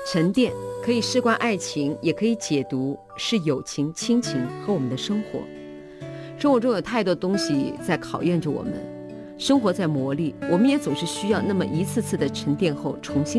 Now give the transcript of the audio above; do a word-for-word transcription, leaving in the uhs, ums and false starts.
沉淀可以事关爱情，也可以解读是友情、亲情和我们的生活。生活中有太多东西在考验着我们，生活在磨砺，我们也总是需要那么一次次的沉淀后重新